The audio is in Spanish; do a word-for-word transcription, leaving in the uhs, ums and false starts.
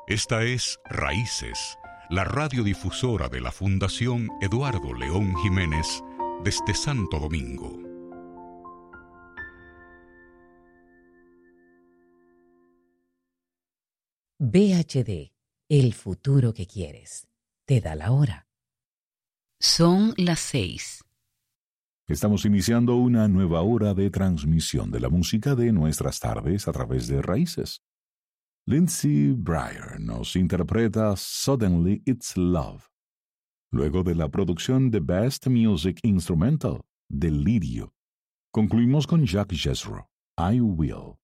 Esta es Raíces, la radiodifusora de la Fundación Eduardo León Jiménez desde Santo Domingo. V H D, el futuro que quieres. Te da la hora. Son las seis. Estamos iniciando una nueva hora de transmisión de la música de nuestras tardes a través de Raíces. Lindsey Breyer nos interpreta Suddenly It's Love. Luego de la producción de Best Music Instrumental, Delirio, concluimos con Jacques Jezro, I Will.